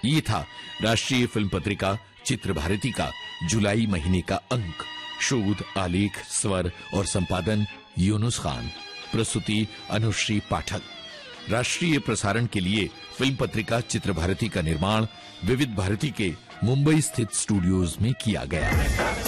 ये था राष्ट्रीय फिल्म पत्रिका चित्र भारती का जुलाई महीने का अंक। शोध, आलेख, स्वर और संपादन यूनुस खान। प्रस्तुति अनुश्री पाठक। राष्ट्रीय प्रसारण के लिए फिल्म पत्रिका चित्र भारती का निर्माण विविध भारती के मुंबई स्थित स्टूडियोज में किया गया है।